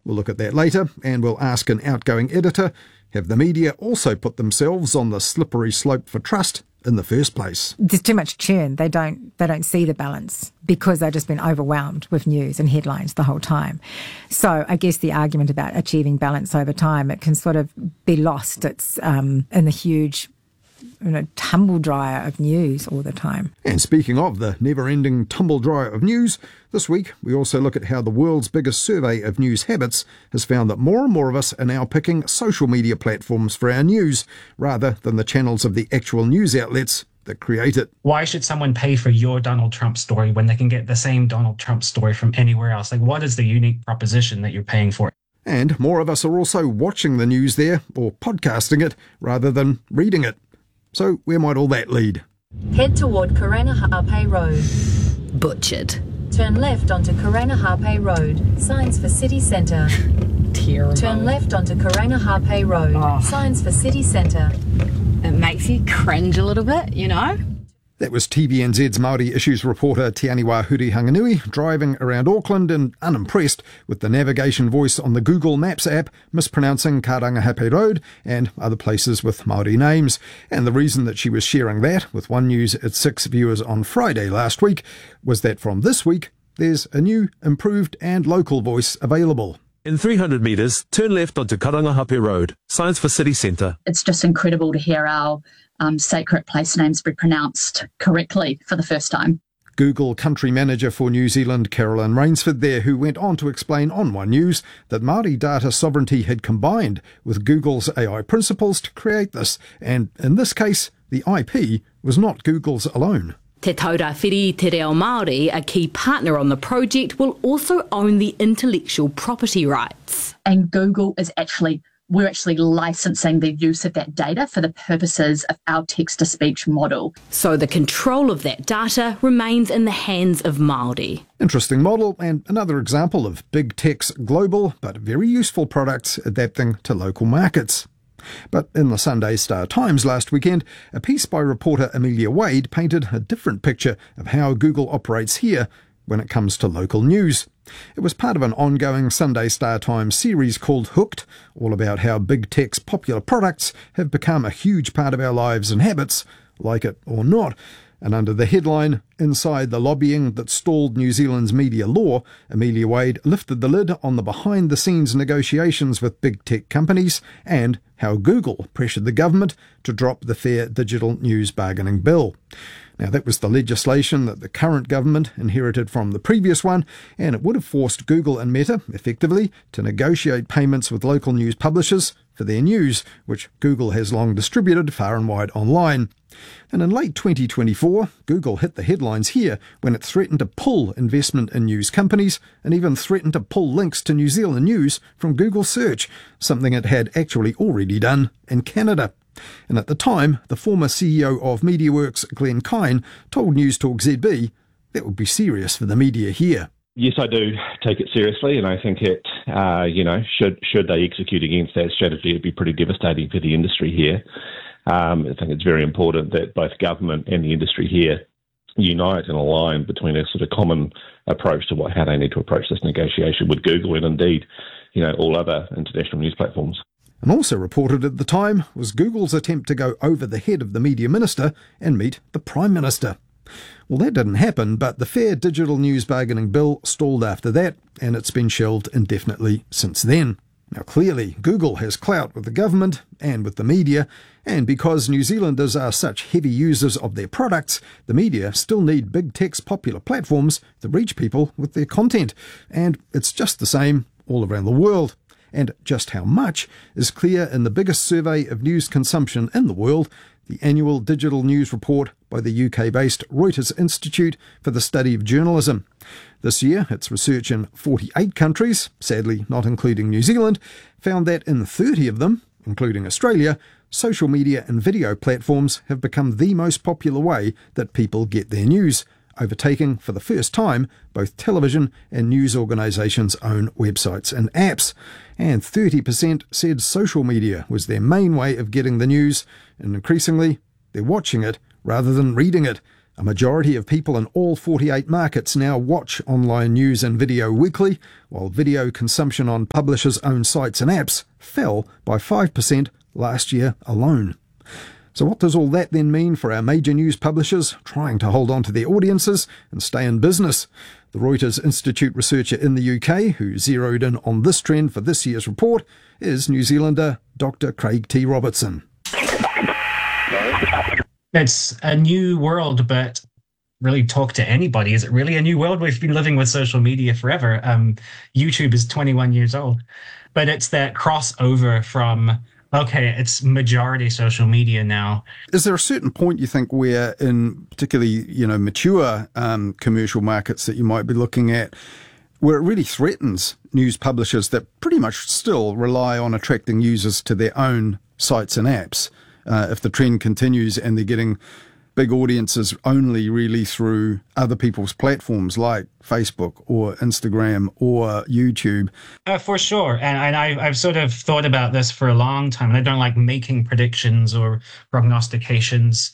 We'll look at that later, and we'll ask an outgoing editor, have the media also put themselves on the slippery slope for trust in the first place? There's too much churn. They don't see the balance because they've just been overwhelmed with news and headlines the whole time. So I guess the argument about achieving balance over time, it can sort of be lost. It's in the huge tumble dryer of news all the time. And speaking of the never-ending tumble dryer of news, this week we also look at how the world's biggest survey of news habits has found that more and more of us are now picking social media platforms for our news, rather than the channels of the actual news outlets that create it. Why should someone pay for your Donald Trump story when they can get the same Donald Trump story from anywhere else? Like, what is the unique proposition that you're paying for? And more of us are also watching the news there, or podcasting it, rather than reading it. So where might all that lead? Head toward Karangahape Road. Butchered. Turn left onto Karangahape Road. Signs for City Centre. Terrible. Turn left onto Karangahape Road. Oh. Signs for City Centre. It makes you cringe a little bit, you know? That was TVNZ's Māori Issues reporter Te Aniwa Huri-Hanganui driving around Auckland and unimpressed with the navigation voice on the Google Maps app mispronouncing Karangahape Road and other places with Māori names. And the reason that she was sharing that with One News at 6 viewers on Friday last week was that from this week there's a new, improved and local voice available. In 300 metres, turn left onto Karangahape Road, signs for City Centre. It's just incredible to hear our sacred place names be pronounced correctly for the first time. Google country manager for New Zealand, Carolyn Rainsford there, who went on to explain on One News that Māori data sovereignty had combined with Google's AI principles to create this, and in this case, the IP was not Google's alone. Te Taurāwhiri Te Reo Māori, a key partner on the project, will also own the intellectual property rights. And Google is we're actually licensing the use of that data for the purposes of our text-to-speech model. So the control of that data remains in the hands of Māori. Interesting model, and another example of big tech's global but very useful products adapting to local markets. But in the Sunday Star Times last weekend, a piece by reporter Amelia Wade painted a different picture of how Google operates here when it comes to local news. It was part of an ongoing Sunday Star Times series called Hooked, all about how big tech's popular products have become a huge part of our lives and habits, like it or not. And under the headline, Inside the Lobbying That Stalled New Zealand's Media Law, Amelia Wade lifted the lid on the behind-the-scenes negotiations with big tech companies and how Google pressured the government to drop the Fair Digital News Bargaining Bill. Now, that was the legislation that the current government inherited from the previous one, and it would have forced Google and Meta, effectively, to negotiate payments with local news publishers for their news, which Google has long distributed far and wide online. And in late 2024, Google hit the headlines here when it threatened to pull investment in news companies and even threatened to pull links to New Zealand news from Google Search, something it had actually already done in Canada. And at the time, the former CEO of MediaWorks, Glenn Kine, told News Talk ZB that would be serious for the media here. Yes, I do take it seriously, and I think it, should they execute against that strategy, it'd be pretty devastating for the industry here. I think it's very important that both government and the industry here unite and align between a sort of common approach to how they need to approach this negotiation with Google and indeed, all other international news platforms. And also reported at the time was Google's attempt to go over the head of the media minister and meet the Prime Minister. Well, that didn't happen, but the Fair Digital News Bargaining Bill stalled after that, and it's been shelved indefinitely since then. Now, clearly, Google has clout with the government and with the media, and because New Zealanders are such heavy users of their products, the media still need big tech's popular platforms to reach people with their content. And it's just the same all around the world. And just how much is clear in the biggest survey of news consumption in the world, the annual digital news report by the UK-based Reuters Institute for the Study of Journalism. This year, its research in 48 countries, sadly not including New Zealand, found that in 30 of them, including Australia, social media and video platforms have become the most popular way that people get their news, overtaking for the first time both television and news organisations' own websites and apps. And 30% said social media was their main way of getting the news, and increasingly they're watching it rather than reading it. A majority of people in all 48 markets now watch online news and video weekly, while video consumption on publishers' own sites and apps fell by 5% last year alone. So what does all that then mean for our major news publishers trying to hold on to their audiences and stay in business? The Reuters Institute researcher in the UK, who zeroed in on this trend for this year's report, is New Zealander Dr. Craig T. Robertson. It's a new world, but really talk to anybody. Is it really a new world? We've been living with social media forever. YouTube is 21 years old, but it's that crossover from, okay, it's majority social media now. Is there a certain point you think where in particularly, mature commercial markets that you might be looking at where it really threatens news publishers that pretty much still rely on attracting users to their own sites and apps? If the trend continues and they're getting big audiences only really through other people's platforms like Facebook or Instagram or YouTube. For sure. And I've sort of thought about this for a long time, and I don't like making predictions or prognostications.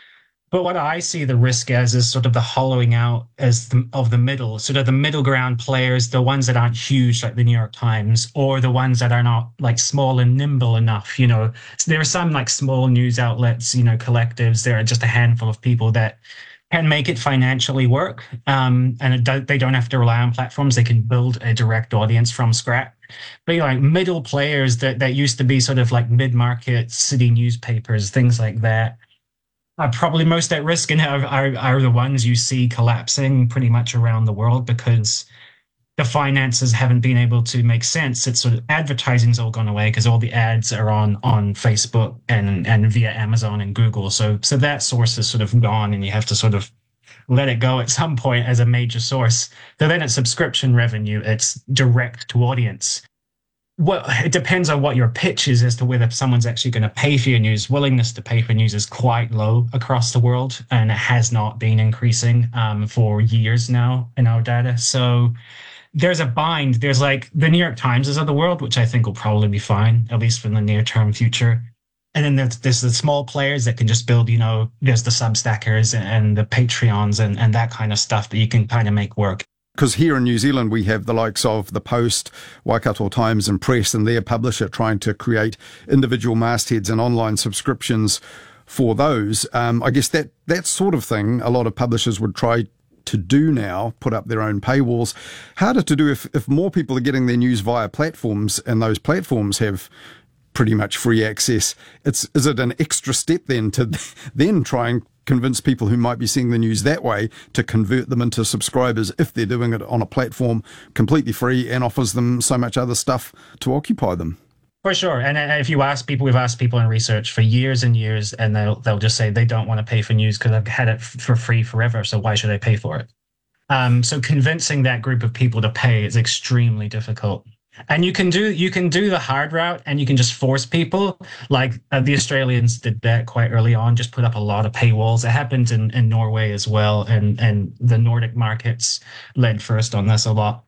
But what I see the risk as is sort of the hollowing out of the middle, sort of the middle ground players, the ones that aren't huge like the New York Times, or the ones that are not like small and nimble enough. So there are some like small news outlets, collectives. There are just a handful of people that can make it financially work, and they don't have to rely on platforms. They can build a direct audience from scratch. But like middle players that used to be sort of like mid-market city newspapers, things like that, are probably most at risk and are the ones you see collapsing pretty much around the world because the finances haven't been able to make sense. It's sort of advertising's all gone away because all the ads are on Facebook and via Amazon and Google. So that source is sort of gone, and you have to sort of let it go at some point as a major source. So then it's subscription revenue. It's direct to audience. Well, it depends on what your pitch is as to whether someone's actually going to pay for your news. Willingness to pay for news is quite low across the world, and it has not been increasing for years now in our data. So there's a bind. There's like the New York Times of the world, which I think will probably be fine, at least for the near-term future. And then there's the small players that can just build, there's the Substackers and the Patreons and that kind of stuff that you can kind of make work. Because here in New Zealand, we have the likes of the Post, Waikato Times and Press and their publisher trying to create individual mastheads and online subscriptions for those. I guess that sort of thing a lot of publishers would try to do now, put up their own paywalls. Harder to do if more people are getting their news via platforms and those platforms have pretty much free access. Is it an extra step then to then try and convince people who might be seeing the news that way to convert them into subscribers if they're doing it on a platform completely free and offers them so much other stuff to occupy them? For sure. And if you ask people, we've asked people in research for years and years, and they'll just say they don't want to pay for news because I've had it for free forever, so why should I pay for it? So convincing that group of people to pay is extremely difficult. And you can do the hard route, and you can just force people, like the Australians did that quite early on, just put up a lot of paywalls. It happened in Norway as well, and the Nordic markets led first on this a lot.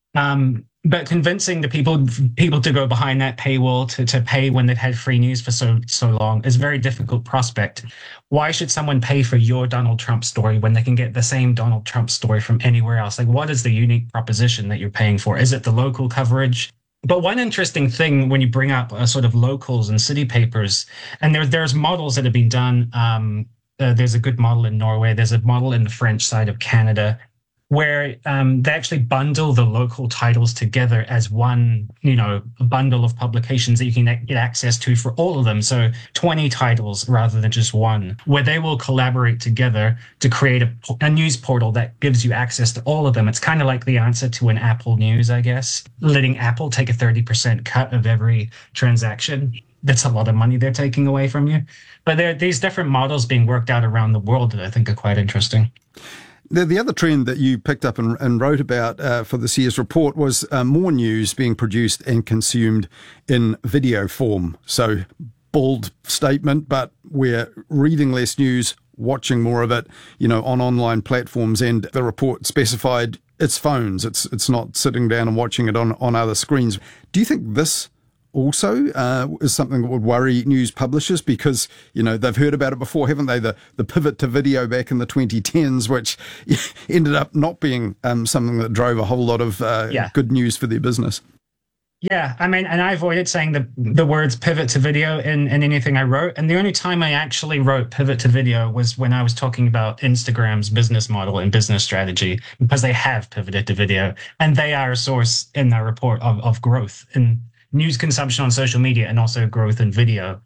But convincing the people to go behind that paywall to pay when they've had free news for so long is a very difficult prospect. Why should someone pay for your Donald Trump story when they can get the same Donald Trump story from anywhere else? Like, what is the unique proposition that you're paying for? Is it the local coverage? But one interesting thing when you bring up sort of locals and city papers, and there's models that have been done. There's a good model in Norway. There's a model in the French side of Canada, where they actually bundle the local titles together as one, bundle of publications that you can get access to for all of them. So 20 titles rather than just one, where they will collaborate together to create a news portal that gives you access to all of them. It's kind of like the answer to an Apple News, I guess, letting Apple take a 30% cut of every transaction. That's a lot of money they're taking away from you. But there are these different models being worked out around the world that I think are quite interesting. The other trend that you picked up and wrote about for this year's report was more news being produced and consumed in video form. So, bold statement, but we're reading less news, watching more of it, on online platforms. And the report specified it's phones. It's not sitting down and watching it on other screens. Do you think this also is something that would worry news publishers because, they've heard about it before, haven't they? The pivot to video back in the 2010s, which ended up not being something that drove a whole lot of good news for their business. Yeah, I mean, and I avoided saying the words pivot to video in anything I wrote. And the only time I actually wrote pivot to video was when I was talking about Instagram's business model and business strategy, because they have pivoted to video. And they are a source in their report of growth in news consumption on social media and also growth in video.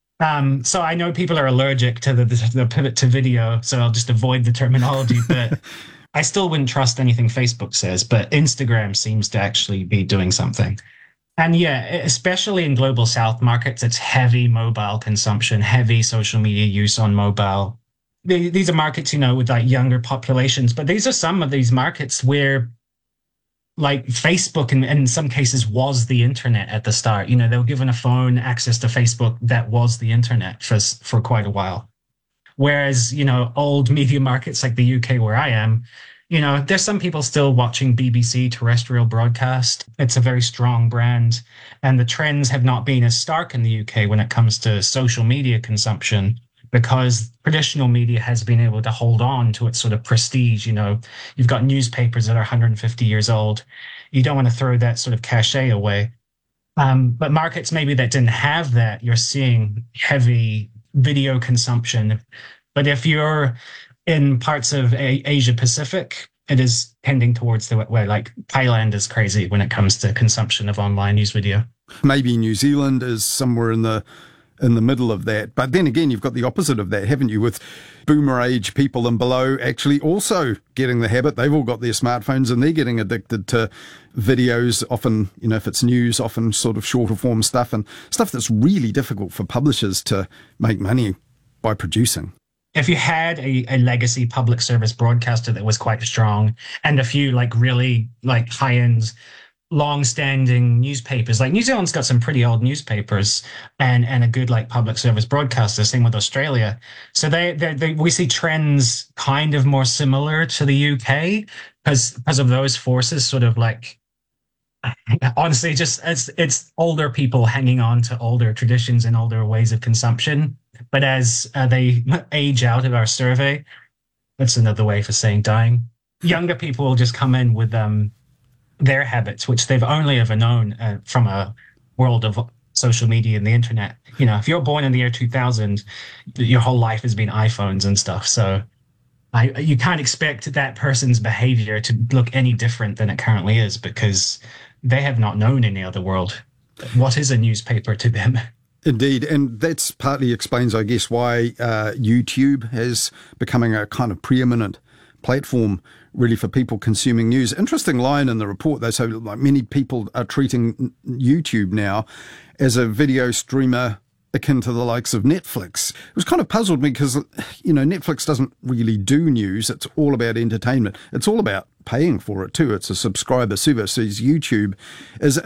So I know people are allergic to the pivot to video, so I'll just avoid the terminology. But I still wouldn't trust anything Facebook says, but Instagram seems to actually be doing something. And yeah, especially in global South markets, it's heavy mobile consumption, heavy social media use on mobile. These are markets, with like younger populations, but these are some of these markets where like Facebook in some cases was the internet at the start. They were given a phone, access to Facebook that was the internet for quite a while. Whereas, old media markets like the UK where I am, there's some people still watching BBC terrestrial broadcast. It's a very strong brand. And the trends have not been as stark in the UK when it comes to social media consumption, because traditional media has been able to hold on to its sort of prestige. You've got newspapers that are 150 years old. You don't want to throw that sort of cachet away. But markets maybe that didn't have that, you're seeing heavy video consumption. But if you're in parts of Asia Pacific, it is tending towards the way, like Thailand is crazy when it comes to consumption of online news video. Maybe New Zealand is somewhere in the middle of that. But then again, you've got the opposite of that, haven't you? With boomer age people and below actually also getting the habit. They've all got their smartphones and they're getting addicted to videos, often, if it's news, often sort of shorter form stuff and stuff that's really difficult for publishers to make money by producing. If you had a legacy public service broadcaster that was quite strong and a few like really like high-end, long-standing newspapers, like New Zealand's got some pretty old newspapers and a good like public service broadcaster, same with Australia. So we see trends kind of more similar to the UK because of those forces, sort of like, honestly, just it's older people hanging on to older traditions and older ways of consumption. But as they age out of our survey, that's another way for saying dying. Younger people will just come in with their habits, which they've only ever known from a world of social media and the internet. If you're born in the year 2000, your whole life has been iPhones and stuff. So you can't expect that person's behavior to look any different than it currently is, because they have not known any other world. What is a newspaper to them? Indeed, and that's partly explains, I guess, why YouTube is becoming a kind of preeminent platform really for people consuming news. Interesting line in the report, though, so like many people are treating YouTube now as a video streamer akin to the likes of Netflix. It was kind of puzzled me because, Netflix doesn't really do news. It's all about entertainment. It's all about paying for it too. It's a subscriber service. So YouTube is,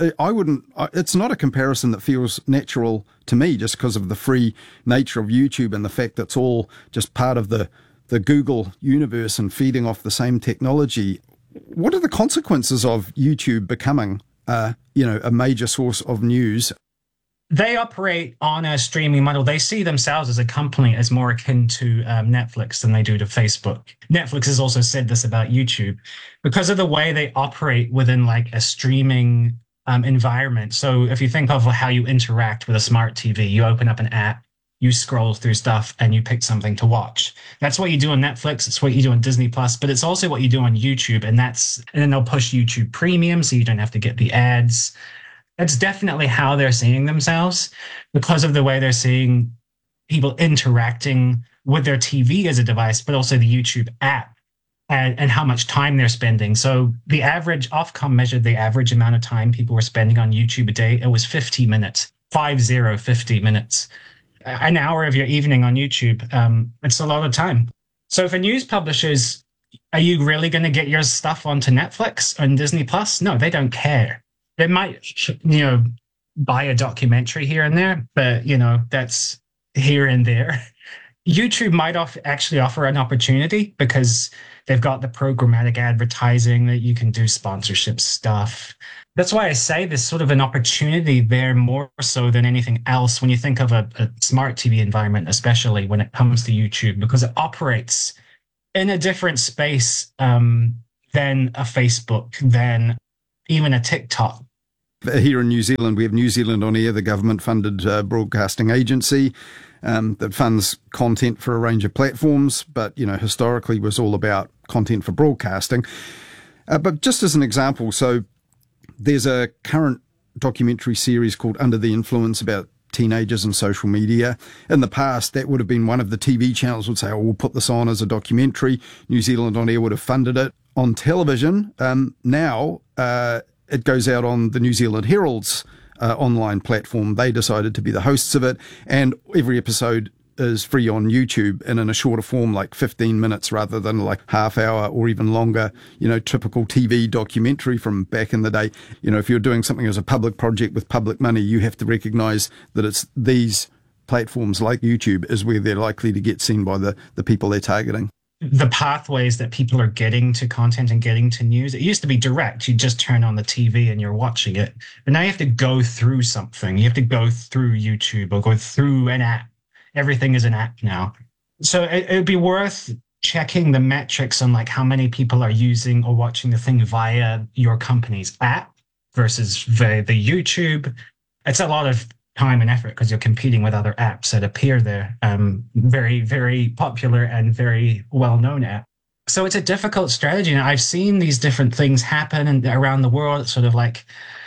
it's not a comparison that feels natural to me just because of the free nature of YouTube and the fact that it's all just part of the Google universe and feeding off the same technology. What are the consequences of YouTube becoming, a major source of news? They operate on a streaming model. They see themselves as a company as more akin to Netflix than they do to Facebook. Netflix has also said this about YouTube because of the way they operate within like a streaming environment. So if you think of how you interact with a smart TV, you open up an app, you scroll through stuff and you pick something to watch. That's what you do on Netflix. It's what you do on Disney Plus, but it's also what you do on YouTube. And then they'll push YouTube Premium so you don't have to get the ads. That's definitely how they're seeing themselves because of the way they're seeing people interacting with their TV as a device, but also the YouTube app and how much time they're spending. So the average, Ofcom measured the average amount of time people were spending on YouTube a day. It was 50 minutes, 50 minutes. An hour of your evening on YouTube. It's a lot of time. So for news publishers, are you really going to get your stuff onto Netflix and Disney Plus? No, they don't care. They might, buy a documentary here and there, but, that's here and there. YouTube might actually offer an opportunity because they've got the programmatic advertising that you can do sponsorship stuff. That's why I say there's sort of an opportunity there more so than anything else when you think of a smart TV environment, especially when it comes to YouTube, because it operates in a different space than a Facebook, than even a TikTok. Here in New Zealand, we have New Zealand On Air, the government-funded broadcasting agency that funds content for a range of platforms, but, historically was all about content for broadcasting. But just as an example, so there's a current documentary series called Under the Influence about teenagers and social media. In the past, that would have been one of the TV channels would say, we'll put this on as a documentary. New Zealand On Air would have funded it. On television, now it goes out on the New Zealand Herald's online platform. They decided to be the hosts of it, and every episode is free on YouTube and in a shorter form, like 15 minutes rather than like half hour or even longer, typical TV documentary from back in the day. If you're doing something as a public project with public money, you have to recognize that it's these platforms like YouTube is where they're likely to get seen by the people they're targeting. The pathways that people are getting to content and getting to news, it used to be direct. You just turn on the TV and you're watching it. But now you have to go through something. You have to go through YouTube or go through an app. Everything is an app now. So it would be worth checking the metrics on like how many people are using or watching the thing via your company's app versus via the YouTube. It's a lot of time and effort because you're competing with other apps that appear there. Very, very popular and very well-known app. So it's a difficult strategy. And I've seen these different things happen around the world. It's sort of like,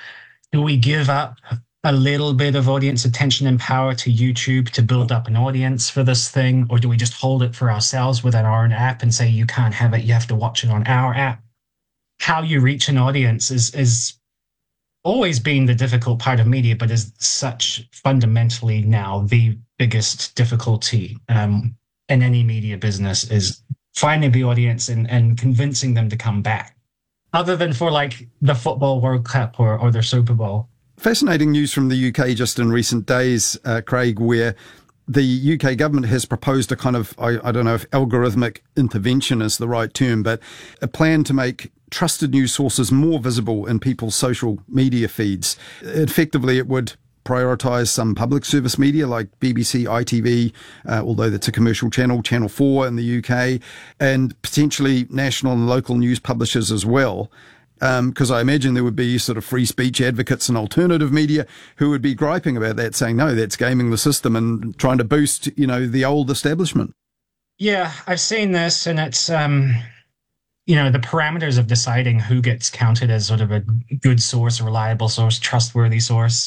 do we give up a little bit of audience attention and power to YouTube to build up an audience for this thing? Or do we just hold it for ourselves within our own app and say, you can't have it, you have to watch it on our app? How you reach an audience is always been the difficult part of media, but is such fundamentally now the biggest difficulty in any media business is finding the audience and convincing them to come back, other than for like the Football World Cup or the Super Bowl. Fascinating news from the UK just in recent days, Craig, where the UK government has proposed a kind of, I don't know if algorithmic intervention is the right term, but a plan to make trusted news sources more visible in people's social media feeds. Effectively, it would prioritise some public service media like BBC, ITV, although that's a commercial channel, Channel 4 in the UK, and potentially national and local news publishers as well. Because I imagine there would be sort of free speech advocates and alternative media who would be griping about that, saying, no, that's gaming the system and trying to boost, the old establishment. Yeah, I've seen this, and it's, the parameters of deciding who gets counted as sort of a good source, a reliable source, trustworthy source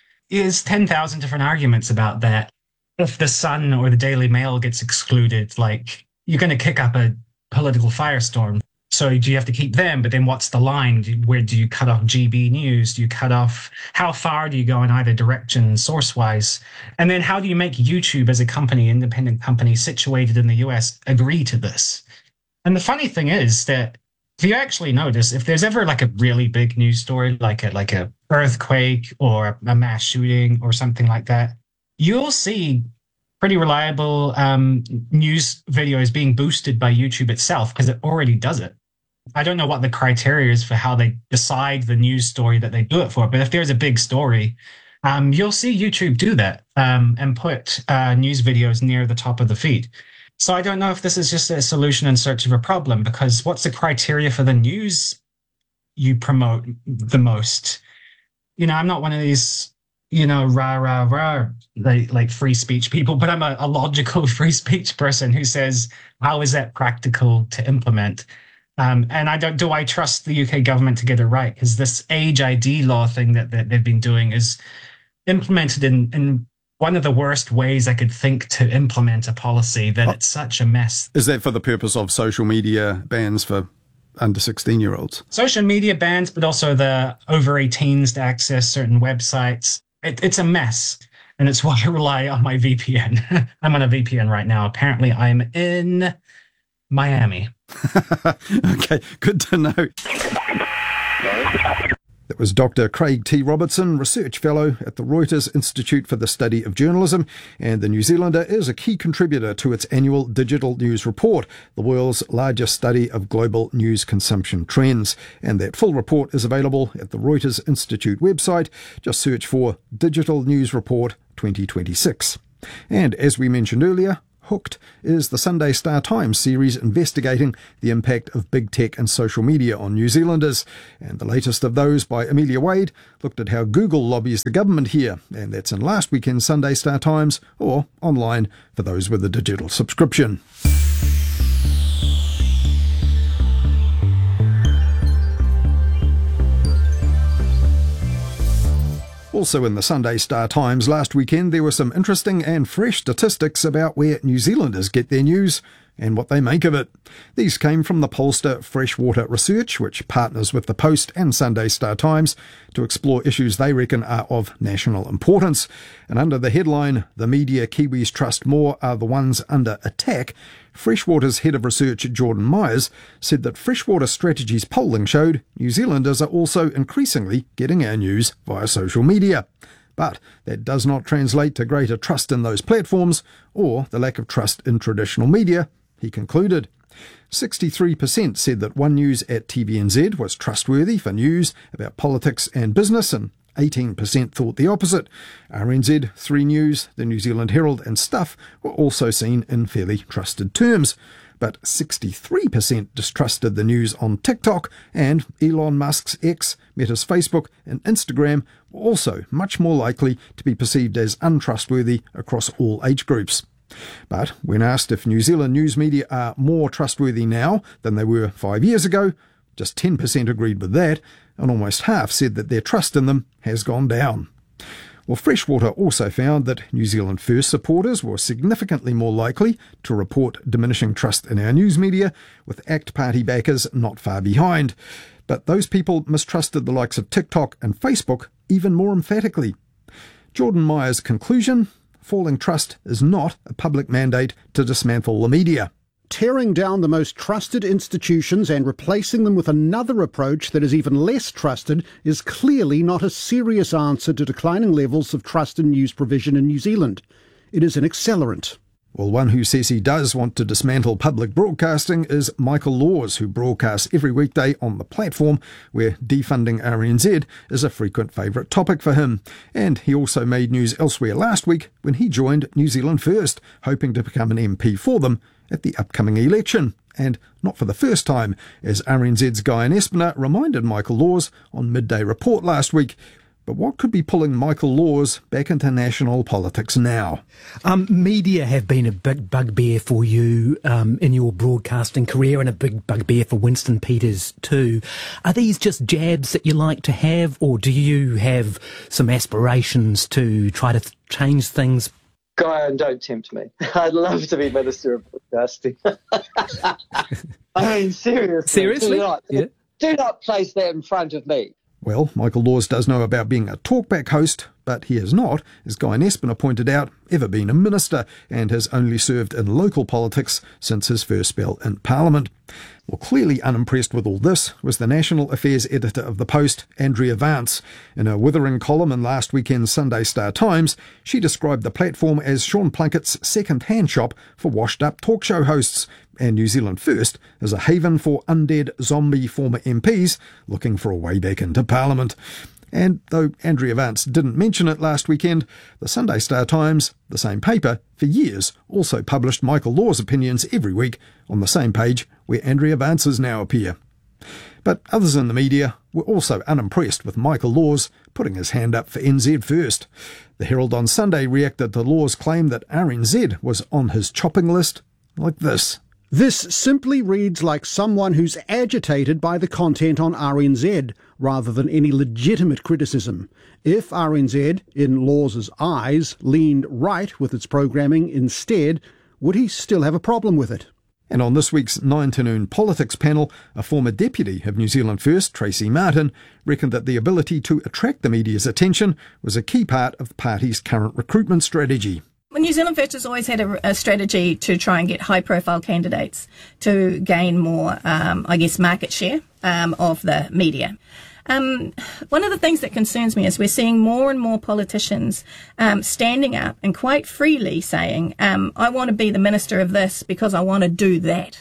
is 10,000 different arguments about that. If the Sun or the Daily Mail gets excluded, like, you're going to kick up a political firestorm. So do you have to keep them? But then what's the line? Where do you cut off GB News? Do you cut off? How far do you go in either direction source-wise? And then how do you make YouTube as a company, independent company situated in the US, agree to this? And the funny thing is that if you actually notice, if there's ever like a really big news story, like a earthquake or a mass shooting or something like that, you'll see pretty reliable news videos being boosted by YouTube itself because it already does it. I don't know what the criteria is for how they decide the news story that they do it for, but if there's a big story, you'll see YouTube do that and put news videos near the top of the feed. So I don't know if this is just a solution in search of a problem, because what's the criteria for the news you promote the most? I'm not one of these, like free speech people, but I'm a logical free speech person who says, how is that practical to implement? And do I trust the UK government to get it right? Because this age ID law thing that they've been doing is implemented in one of the worst ways I could think to implement a policy, that it's such a mess. Is that for the purpose of social media bans for under 16-year-olds? Social media bans, but also the over 18s to access certain websites. It's a mess. And it's why I rely on my VPN. I'm on a VPN right now. Apparently I'm in Miami. Okay, good to know. That was Dr. Craig T. Robertson, Research Fellow at the Reuters Institute for the Study of Journalism, and The New Zealander is a key contributor to its annual Digital News Report, the world's largest study of global news consumption trends. And that full report is available at the Reuters Institute website. Just search for Digital News Report 2026. And as we mentioned earlier, Hooked is the Sunday Star Times series investigating the impact of big tech and social media on New Zealanders. And the latest of those, by Amelia Wade, looked at how Google lobbies the government here. And that's in last weekend's Sunday Star Times, or online for those with a digital subscription. Also in the Sunday Star Times last weekend, there were some interesting and fresh statistics about where New Zealanders get their news and what they make of it. These came from the pollster Freshwater Research, which partners with the Post and Sunday Star Times to explore issues they reckon are of national importance. And under the headline, "The Media Kiwis Trust More Are the Ones Under Attack," Freshwater's head of research, Jordan Myers, said that Freshwater Strategy's polling showed New Zealanders are also increasingly getting our news via social media. But that does not translate to greater trust in those platforms or the lack of trust in traditional media, he concluded. 63% said that One News at TVNZ was trustworthy for news about politics and business, and 18% thought the opposite. RNZ, 3 News, the New Zealand Herald and Stuff were also seen in fairly trusted terms. But 63% distrusted the news on TikTok, and Elon Musk's X, Meta's Facebook and Instagram were also much more likely to be perceived as untrustworthy across all age groups. But when asked if New Zealand news media are more trustworthy now than they were 5 years ago, just 10% agreed with that, and almost half said that their trust in them has gone down. Well, Freshwater also found that New Zealand First supporters were significantly more likely to report diminishing trust in our news media, with ACT Party backers not far behind. But those people mistrusted the likes of TikTok and Facebook even more emphatically. Jordan Myers' conclusion: falling trust is not a public mandate to dismantle the media. Tearing down the most trusted institutions and replacing them with another approach that is even less trusted is clearly not a serious answer to declining levels of trust in news provision in New Zealand. It is an accelerant. Well, one who says he does want to dismantle public broadcasting is Michael Laws, who broadcasts every weekday on the platform, where defunding RNZ is a frequent favourite topic for him. And he also made news elsewhere last week when he joined New Zealand First, hoping to become an MP for them at the upcoming election. And not for the first time, as RNZ's Guyon Espiner reminded Michael Laws on Midday Report last week. But what could be pulling Michael Laws back into national politics now? Media have been a big bugbear for you in your broadcasting career, and a big bugbear for Winston Peters too. Are these just jabs that you like to have, or do you have some aspirations to try to change things? Guyon, don't tempt me. I'd love to be Minister of Broadcasting. I mean, seriously? Do not place that in front of me. Well, Michael Laws does know about being a talkback host, but he has not, as Guyon Espiner pointed out, ever been a minister, and has only served in local politics since his first spell in Parliament. Well, clearly unimpressed with all this was the National Affairs editor of The Post, Andrea Vance. In a withering column in last weekend's Sunday Star Times, she described the platform as Sean Plunkett's second-hand shop for washed-up talk show hosts, and New Zealand First as a haven for undead zombie former MPs looking for a way back into Parliament. And though Andrea Vance didn't mention it last weekend, the Sunday Star Times, the same paper, for years also published Michael Laws' opinions every week on the same page where Andrea Vance's now appear. But others in the media were also unimpressed with Michael Laws putting his hand up for NZ First. The Herald on Sunday reacted to Laws' claim that RNZ was on his chopping list like this. This simply reads like someone who's agitated by the content on RNZ, rather than any legitimate criticism. If RNZ, in Laws's eyes, leaned right with its programming instead, would he still have a problem with it? And on this week's 9 to Noon politics panel, a former deputy of New Zealand First, Tracy Martin, reckoned that the ability to attract the media's attention was a key part of the party's current recruitment strategy. Well, New Zealand First has always had a strategy to try and get high-profile candidates to gain more, market share of the media. One of the things that concerns me is we're seeing more and more politicians standing up and quite freely saying, I want to be the minister of this because I want to do that.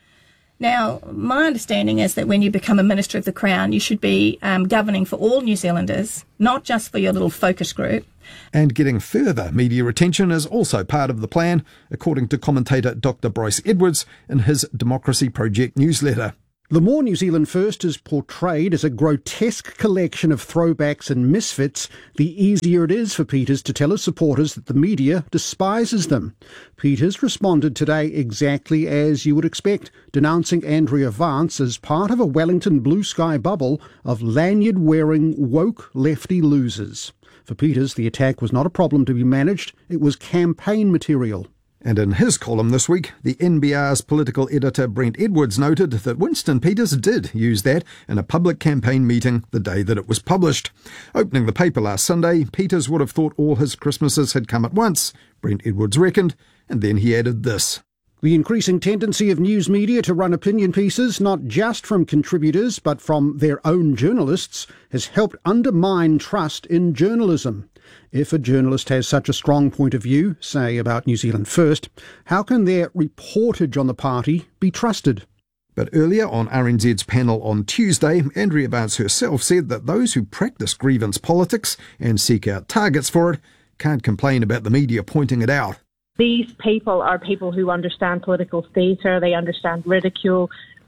Now, my understanding is that when you become a Minister of the Crown, you should be governing for all New Zealanders, not just for your little focus group. And getting further media attention is also part of the plan, according to commentator Dr. Bryce Edwards in his Democracy Project newsletter. The more New Zealand First is portrayed as a grotesque collection of throwbacks and misfits, the easier it is for Peters to tell his supporters that the media despises them. Peters responded today exactly as you would expect, denouncing Andrea Vance as part of a Wellington blue sky bubble of lanyard-wearing woke lefty losers. For Peters, the attack was not a problem to be managed, it was campaign material. And in his column this week, the NBR's political editor Brent Edwards noted that Winston Peters did use that in a public campaign meeting the day that it was published. Opening the paper last Sunday, Peters would have thought all his Christmases had come at once, Brent Edwards reckoned, and then he added this. The increasing tendency of news media to run opinion pieces, not just from contributors but from their own journalists, has helped undermine trust in journalism. If a journalist has such a strong point of view, say about New Zealand First, how can their reportage on the party be trusted? But earlier on RNZ's panel on Tuesday, Andrea Vance herself said that those who practice grievance politics and seek out targets for it can't complain about the media pointing it out. These people are people who understand political theatre, they understand ridicule,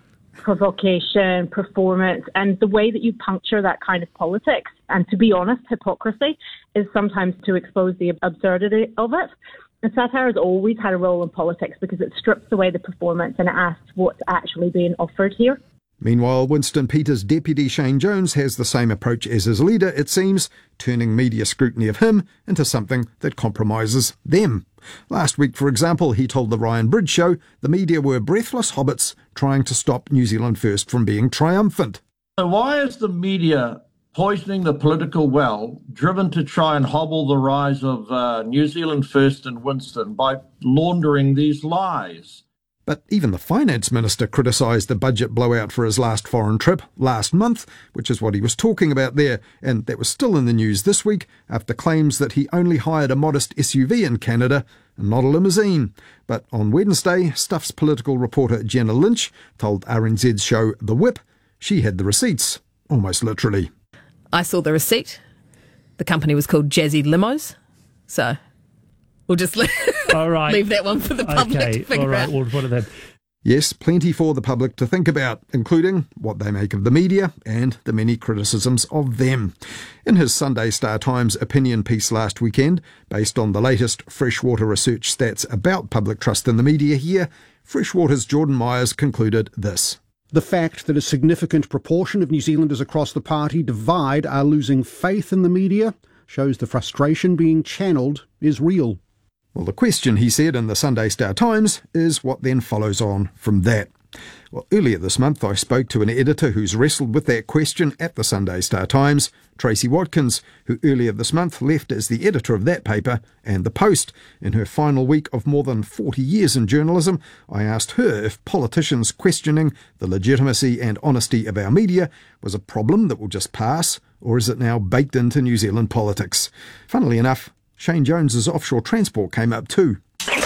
provocation, performance, and the way that you puncture that kind of politics, and to be honest, hypocrisy, is sometimes to expose the absurdity of it. And satire has always had a role in politics because it strips away the performance and it asks what's actually being offered here. Meanwhile, Winston Peters' deputy Shane Jones has the same approach as his leader, it seems, turning media scrutiny of him into something that compromises them. Last week, for example, he told the Ryan Bridge Show the media were breathless hobbits trying to stop New Zealand First from being triumphant. So why is the media poisoning the political well, driven to try and hobble the rise of New Zealand First and Winston by laundering these lies? But even the finance minister criticised the budget blowout for his last foreign trip last month, which is what he was talking about there, and that was still in the news this week after claims that he only hired a modest SUV in Canada and not a limousine. But on Wednesday, Stuff's political reporter Jenna Lynch told RNZ's show The Whip she had the receipts, almost literally. I saw the receipt. The company was called Jazzy Limos, so we'll just all right. leave that one for the public to figure out. Well, what are they? Yes, plenty for the public to think about, including what they make of the media and the many criticisms of them. In his Sunday Star Times opinion piece last weekend, based on the latest Freshwater research stats about public trust in the media here, Freshwater's Jordan Myers concluded this. The fact that a significant proportion of New Zealanders across the party divide are losing faith in the media shows the frustration being channeled is real. Well, the question, he said in the Sunday Star Times, is what then follows on from that. Well, earlier this month I spoke to an editor who's wrestled with that question at the Sunday Star Times, Tracy Watkins, who earlier this month left as the editor of that paper and The Post. In her final week of more than 40 years in journalism, I asked her if politicians questioning the legitimacy and honesty of our media was a problem that will just pass, or is it now baked into New Zealand politics? Funnily enough, Shane Jones's offshore transport came up too.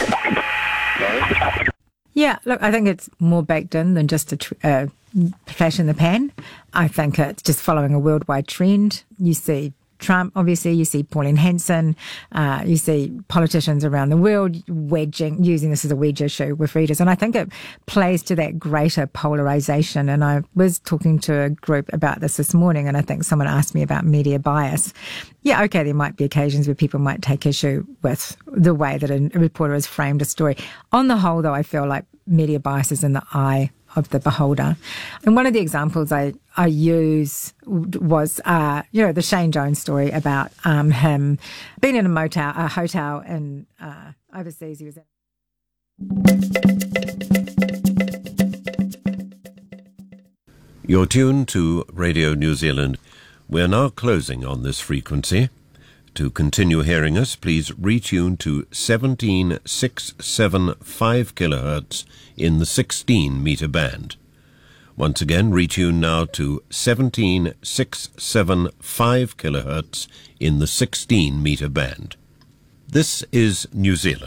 Yeah, look, I think it's more baked in than just a flash in the pan. I think it's just following a worldwide trend. You see Trump, obviously, you see Pauline Hanson, you see politicians around the world using this as a wedge issue with readers. And I think it plays to that greater polarisation. And I was talking to a group about this morning, and I think someone asked me about media bias. Yeah, okay, there might be occasions where people might take issue with the way that a reporter has framed a story. On the whole, though, I feel like media bias is in the eye of the beholder. And one of the examples I use was, the Shane Jones story about him being in a hotel in overseas. He was You're tuned to Radio New Zealand. We're now closing on this frequency. To continue hearing us, please retune to 17675 kHz in the 16-metre band. Once again, retune now to 17,675 kHz in the 16-metre band. This is New Zealand.